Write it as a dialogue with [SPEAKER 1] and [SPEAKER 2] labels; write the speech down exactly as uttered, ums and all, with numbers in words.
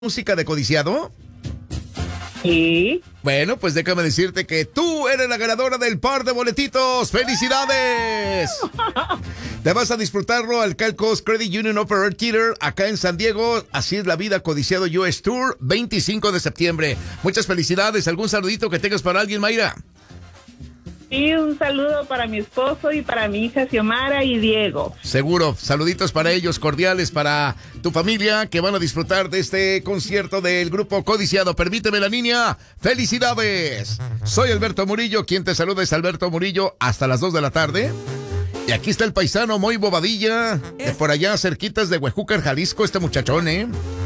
[SPEAKER 1] música de Codiciado?
[SPEAKER 2] Sí.
[SPEAKER 1] Bueno, pues déjame decirte que tú eres la ganadora del par de boletitos. ¡Felicidades! Te vas a disfrutarlo al Calcos Credit Union Opera Theater acá en San Diego. Así es la vida, Codiciado U S Tour, veinticinco de septiembre. Muchas felicidades. ¿Algún saludito que tengas para alguien, Mayra?
[SPEAKER 2] Sí, un saludo para mi esposo y para mi hija Xiomara y Diego.
[SPEAKER 1] Seguro, saluditos para ellos, cordiales para tu familia que van a disfrutar de este concierto del grupo Codiciado. Permíteme, la niña, felicidades. Soy Alberto Murillo, quien te saluda es Alberto Murillo hasta las dos de la tarde. Y aquí está el paisano Moy Bobadilla, de por allá cerquitas de Huejúcar, Jalisco, este muchachón, ¿eh?